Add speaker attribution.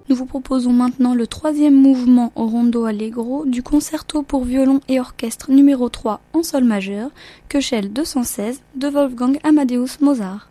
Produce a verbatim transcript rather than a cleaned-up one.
Speaker 1: Nous vous proposons maintenant le troisième mouvement au rondo allegro du concerto pour violon et orchestre numéro trois en sol majeur, Köchel deux cent seize de Wolfgang Amadeus Mozart.